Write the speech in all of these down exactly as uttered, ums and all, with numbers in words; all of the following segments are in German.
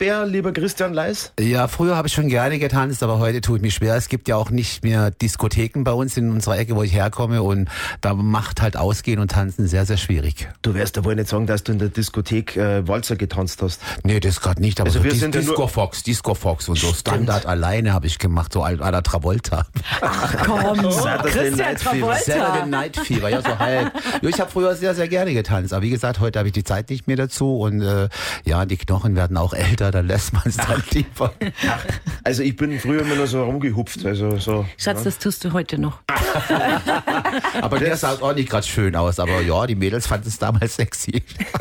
Tanzbär, lieber Christian Leis? Ja, früher habe ich schon gerne getanzt, aber heute tue ich mich schwer. Es gibt ja auch nicht mehr Diskotheken bei uns in unserer Ecke, wo ich herkomme, und da macht halt Ausgehen und Tanzen sehr, sehr schwierig. Du wirst ja wohl nicht sagen, dass du in der Diskothek äh, Walzer getanzt hast. Nee, das gerade nicht, aber also so wir Dis- sind ja Disco Fox, Disco Fox und so Standard alleine habe ich gemacht, so à la Travolta. Ach komm, Christian Travolta. Saturday Night Fever, ja, so halb. Ich habe früher sehr, sehr gerne getanzt, aber wie gesagt, heute habe ich die Zeit nicht mehr dazu, und äh, ja, die Knochen werden auch älter, dann lässt man es dann lieber. Also ich bin früher immer nur so rumgehupft. Also so, Schatz, ja. Das tust du heute noch. Aber der sah auch nicht gerade schön aus, aber ja, die Mädels fanden es damals sexy.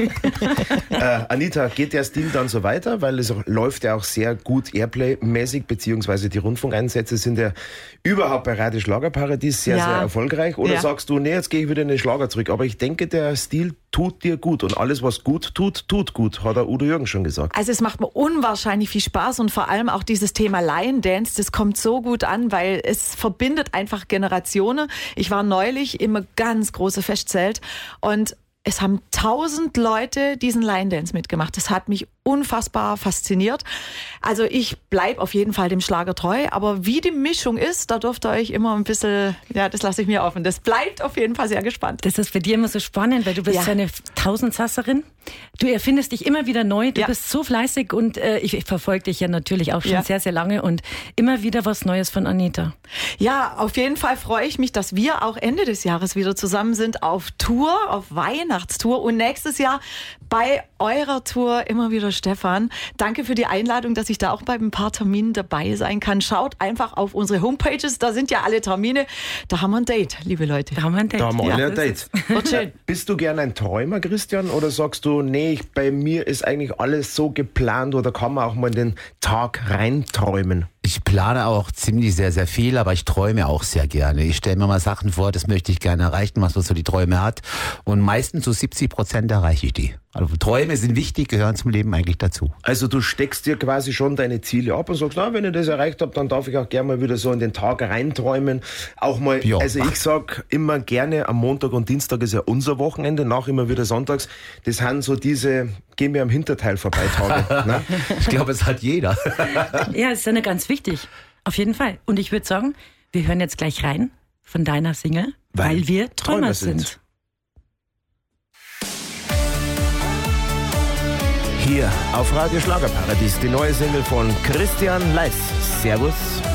äh, Anita, geht der Stil dann so weiter? Weil es läuft ja auch sehr gut Airplay-mäßig, beziehungsweise die Rundfunkeinsätze sind ja überhaupt bei Radio Schlagerparadies sehr, ja. sehr erfolgreich. Oder ja. sagst du, nee, jetzt gehe ich wieder in den Schlager zurück. Aber ich denke, der Stil tut dir gut. Und alles, was gut tut, tut gut, hat der Udo Jürgens schon gesagt. Also es macht mir unwahrscheinlich viel Spaß, und vor allem auch dieses Thema Lion Dance, das kommt so gut an, weil es verbindet einfach Generationen. Ich war neulich im ganz großen Festzelt, und es haben tausend Leute diesen Lion Dance mitgemacht. Das hat mich unfassbar fasziniert. Also ich bleib auf jeden Fall dem Schlager treu, aber wie die Mischung ist, da dürft ihr euch immer ein bisschen, ja, das lasse ich mir offen. Das bleibt auf jeden Fall sehr gespannt. Das ist für dich immer so spannend, weil du bist ja eine Tausendsasserin. Du erfindest dich immer wieder neu, du ja. bist so fleißig, und äh, ich, ich verfolge dich ja natürlich auch schon ja. sehr, sehr lange, und immer wieder was Neues von Anita. Ja, auf jeden Fall freue ich mich, dass wir auch Ende des Jahres wieder zusammen sind auf Tour, auf Weihnachtstour, und nächstes Jahr bei eurer Tour immer wieder Stefan. Danke für die Einladung, dass ich da auch bei ein paar Terminen dabei sein kann. Schaut einfach auf unsere Homepages, da sind ja alle Termine. Da haben wir ein Date, liebe Leute. Da haben wir ein Date. Da haben wir ja, ein Date. Wird schön. Bist du gern ein Träumer, Christian, oder sagst du, nee, ich, bei mir ist eigentlich alles so geplant, oder kann man auch mal in den Tag reinträumen? Ich plane auch ziemlich sehr, sehr viel, aber ich träume auch sehr gerne. Ich stelle mir mal Sachen vor, das möchte ich gerne erreichen, was man so die Träume hat. Und meistens so siebzig Prozent erreiche ich die. Also Träume sind wichtig, gehören zum Leben eigentlich dazu. Also du steckst dir quasi schon deine Ziele ab und sagst, na, wenn ich das erreicht habe, dann darf ich auch gerne mal wieder so in den Tag reinträumen. Auch mal, ja. Also ich sag immer gerne, am Montag und Dienstag ist ja unser Wochenende, nach immer wieder sonntags. Das sind so diese, gehen wir am Hinterteil vorbei Tage. Ne? Ich glaube, es hat jeder. Ja, es ist ja ganz wichtig. Auf jeden Fall. Und ich würde sagen, wir hören jetzt gleich rein von deiner Single, weil, weil wir Träumer, Träumer sind. sind. Hier auf Radio Schlagerparadies, die neue Single von Christian Leis. Servus.